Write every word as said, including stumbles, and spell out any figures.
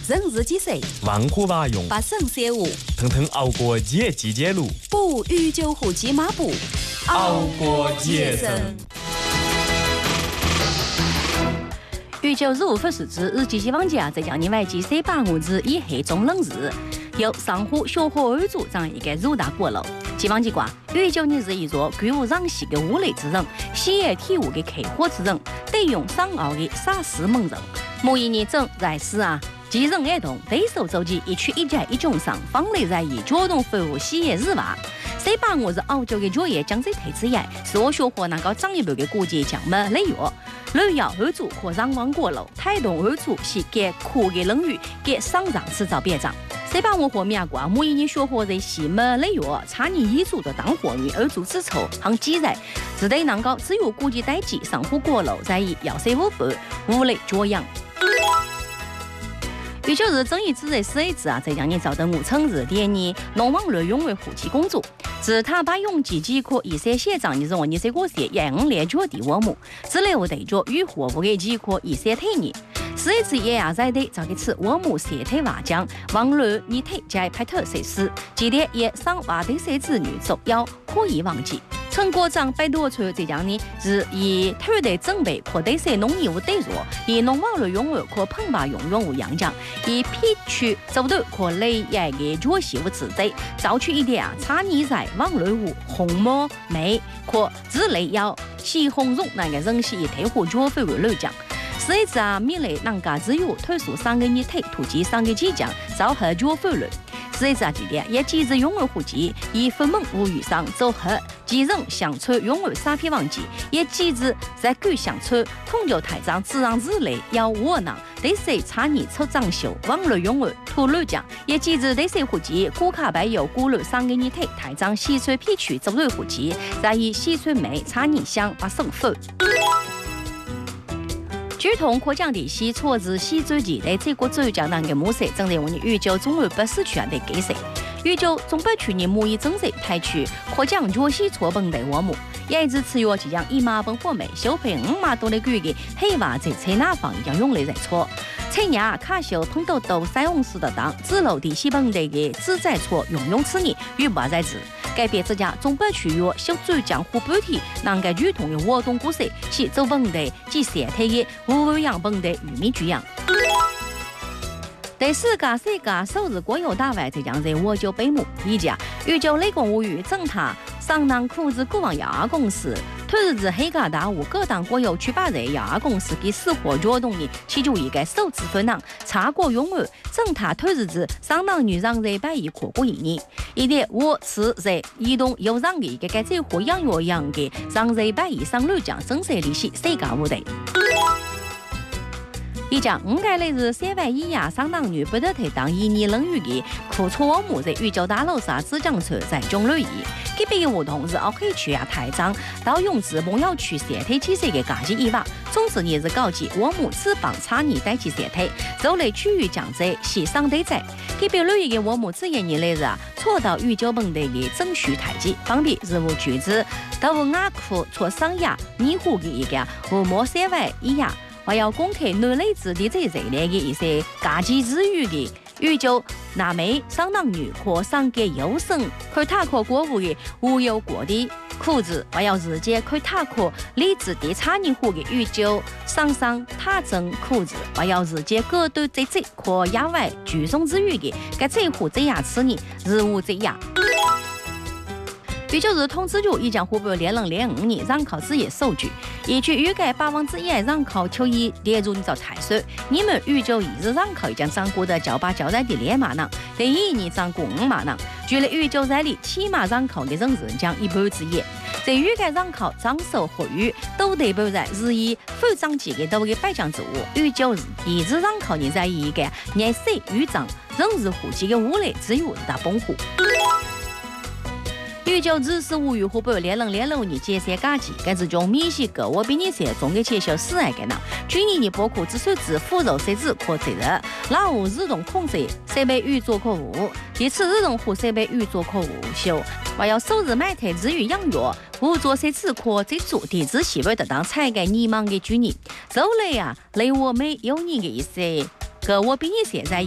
人日几岁？ 万虎马用， 八神射舞， 腾腾熬过野季节路， 不与酒壶骑马步， 熬过野生。 预九十五分时之日记希望家在将你外记三八五日以黑中冷日，由上户小伙儿组长一个入大过楼。希望机关预九日是一座居无让系的无类之人，喜爱体悟的开火之人，对用上傲的杀死猛人。某一年正在世啊。其人爱动，对手走起一曲一节一种上，方类在以主动服务喜爱日娃。谁把我是澳洲的作业将在推之夜，是我学会能够长一辈的估计讲么内容。旅游二组和上网过楼，态动二组是给苦的冷雨，给上上制造别账。谁把我和面瓜每一年学会在西么内容，差你一组的当货女二组之丑，行记载，只得能够只有估计代际上户过楼，在以要塞五百无类作样。也就是正义之日四日啊，在将你找的五成日第二农网内容为夫妻工作，自他把用几几可以些写账，你是我你些过些也五列脚的我母，之类我得着与火不给几可以些推你。四日也也在的找个次我母写推瓦匠，网内你推加拍特谁事，记得也上瓦的些子女走腰可以忘记。陈国长百多岁这样呢，是以土地准备可对些农业务对弱，以农网内用物可澎湃用用物养将，以批区走的可累也给做事务自在，早去一点啊，差你在网内物红毛梅可之类要西红肉那个人是以退货做费为六奖。所以啊，米类人家只有退出三个你退，土鸡三个鸡奖，早和做费了。所以啊，今天也几日用而户籍，以分门无语上走和几人相处用而沙皮忘记，也几日在狗相处，通就台上自然之类要窝囊，对谁差你抽长袖，网络用而土路奖，也几日对谁户籍，古卡白有古路三个你退，台上西川皮区走对户籍，再以西川梅差你香把手分。据同可讲的是，错自西最近的这个最江南的模式，正在我们预州中二八市区的给谁？预州中北区的某一正在台区可讲弱西错本的我们，也是此月即将一马本火梅，小配五马多的贵的黑娃在车那方一样用来在错。车伢卡修碰到都塞翁时的当，自楼的西本地的自在错用用此年与不在此。改变之家中北区域小最江湖本体，能够剧同的活动故事，是走本地及社体的无为样本的玉米居养。第四个世界首日国有大会即将在我就闭幕，以及预计内公务于正塔上当库子国王亚公司。突日子黑嘎达五各党国有区八人亚公司给死活活动的其中一个首次分档查过用额正塔突日子上当女让人百亿可过一年，一点我此在移动有让的一个该这活养药养的让人百亿上六奖正式利息世界无敌。一讲五个类似三万一亚上当女不得推当一年冷雨的苦错母在宇宙大楼上自讲车在中旅仪，隔壁的活动是奥克区啊台长到永志梦要区社推汽车的假期以外，总之也是高级我母翅膀差你带起社推，走类区域讲在是上对在，隔壁旅仪的我母自研年类是啊错到宇宙本地的争取台阶，方便是无句子到无雅库错上亚尼户的一个无莫三万一亚。我要公开内类子的这这类的一些假期之余的预就那枚上当女可上给优生可塔可国务的无有国的裤子，我要直接可塔可理智的差你户的预就上上塔整裤子，我要直接各都这这可野外举重之余的该这户这样吃你日无这样。也就是通知局已将湖北连任连五年让考事业数据，依据预计百分之一让考就已列入你找台数，你们预就一日让考已将涨过的交把交代的连码呢，第一年涨过五码呢，距离预就在里起码让考的人人将一半之一，在预计让考涨收或余都得不在日益负涨几个都给百奖之物，预就是一日让考你在一个年岁预涨人日户籍的五类只有大崩户。预就日是无语湖北连任连六年接些假期，该之中米西个我比你些总给介绍四爱个呢。去年你包括只手指腐肉设置可责任，老五日动控制设备预做可无，第次日动户设备预做可无修，还要首日买台日语养药，无做设置可这组地址细微得当采个你忙的居民，周类啊，类我没有你的意思。个我比你现在